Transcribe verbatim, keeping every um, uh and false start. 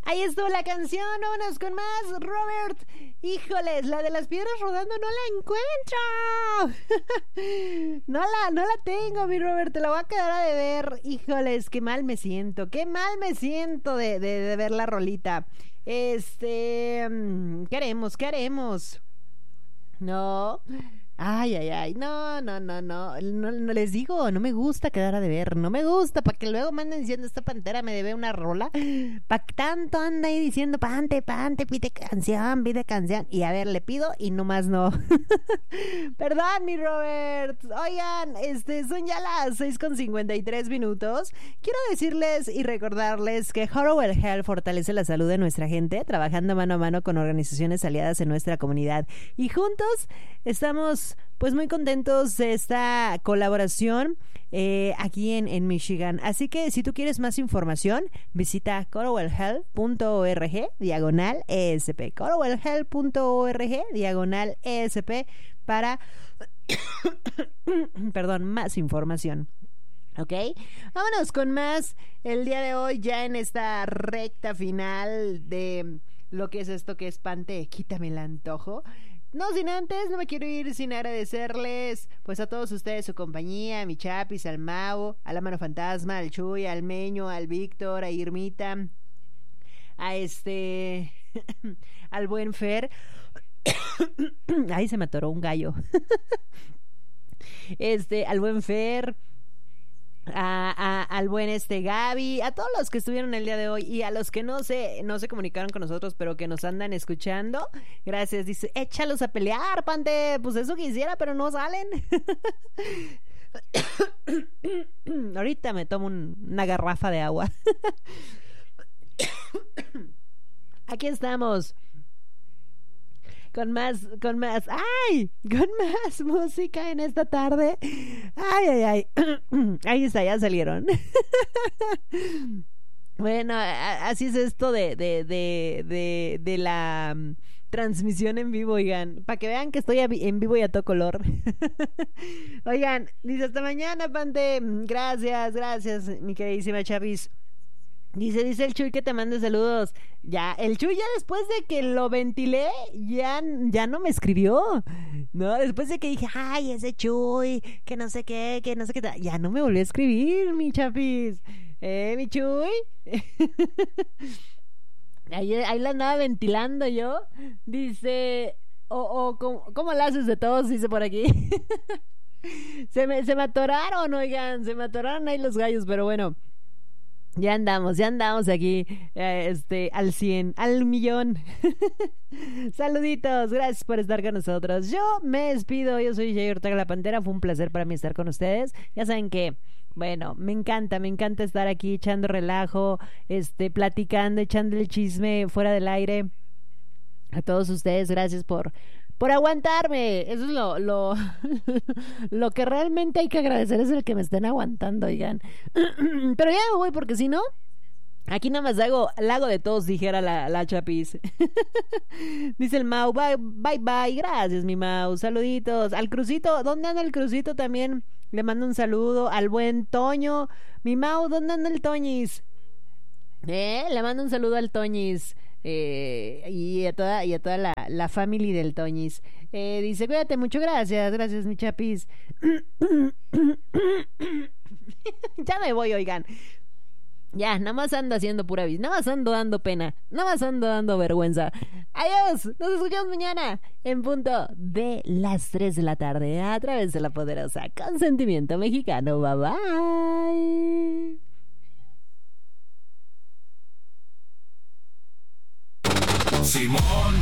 Ahí estuvo la canción, vámonos con más. Robert, híjoles, la de las piedras rodando no la encuentro. No la, no la tengo, mi Robert, te la voy a quedar a deber. Híjoles, qué mal me siento, qué mal me siento de, de, de ver la rolita. Este, ¿qué haremos? ¿Qué haremos? No. Ay, ay, ay, no, no, no, no, no, no les digo, no me gusta quedar a deber, no me gusta, para que luego me anden diciendo, esta pantera me debe una rola, para que tanto anda ahí diciendo, pante, pante, pide canción, pide canción, y a ver, le pido y nomás no. Perdón, mi Robert. Oigan, este, son ya las seis con cincuenta y tres minutos, quiero decirles y recordarles que Horowell Health fortalece la salud de nuestra gente, trabajando mano a mano con organizaciones aliadas en nuestra comunidad, y juntos estamos pues muy contentos de esta colaboración eh, aquí en, en Michigan. Así que si tú quieres más información, visita corowell health punto org diagonal ESP. corowell health punto org diagonal ESP para perdón, más información. ¿Ok? Vámonos con más el día de hoy, ya en esta recta final de lo que es esto que espante, quítame el antojo. No sin antes, no me quiero ir sin agradecerles pues a todos ustedes su compañía, a mi Chapis, al Mau, a la Mano Fantasma, al Chuy, al Meño, al Víctor, a Irmita, a este al buen Fer. Ay, se me atoró un gallo. Este, al buen Fer, A, a, al buen este Gaby, a todos los que estuvieron el día de hoy y a los que no se, no se comunicaron con nosotros pero que nos andan escuchando, gracias. Dice, échalos a pelear, Pante, pues eso quisiera pero no salen. Ahorita me tomo un, una garrafa de agua. Aquí estamos con más, con más, ¡ay! Con más música en esta tarde. ¡Ay, ay, ay! Ahí está, ya salieron. Bueno, así es esto de, de, de, de, de la um, transmisión en vivo, oigan, para que vean que estoy en vivo y a todo color. Oigan, dice, hasta mañana, Pante. Gracias, gracias, mi queridísima Chavis. Dice, dice el Chuy que te mande saludos. Ya, el Chuy ya después de que lo ventilé, ya, ya no me escribió. No, después de que dije, ay, ese Chuy, que no sé qué, que no sé qué, ya no me volvió a escribir, mi Chapis. Eh, mi Chuy. ahí, ahí la andaba ventilando yo. Dice, o, o, ¿cómo, ¿cómo la haces de todos? Dice por aquí. se, me, se me atoraron, oigan, se me atoraron ahí los gallos, pero bueno. Ya andamos, ya andamos aquí, eh, este, al cien, al millón. Saluditos, gracias por estar con nosotros. Yo me despido, yo soy Jay Ortega la Pantera, fue un placer para mí estar con ustedes. Ya saben que, bueno, me encanta, me encanta estar aquí echando relajo, este, platicando, echando el chisme fuera del aire. A todos ustedes, gracias por... por aguantarme. Eso es lo, lo, lo que realmente hay que agradecer, es el que me estén aguantando, oigan. Pero ya me voy porque si no, aquí nada más hago, la hago de todos, dijera la, la Chapis. Dice el Mau, bye, bye, bye. Gracias, mi Mau. Saluditos. Al Crucito, ¿dónde anda el Crucito también? Le mando un saludo. Al buen Toño. Mi Mau, ¿dónde anda el Toñis? Eh, le mando un saludo al Toñis. Eh, y a toda y a toda la, la family del Toñis. Eh, dice, cuídate mucho, gracias, gracias, mi Chapis. Ya me voy, oigan. Ya, nada más ando haciendo pura vis, nada más ando dando pena, nada más ando dando vergüenza. Adiós, nos escuchamos mañana en punto de las tres de la tarde a través de la poderosa Consentimiento Mexicano. Bye bye. Simón.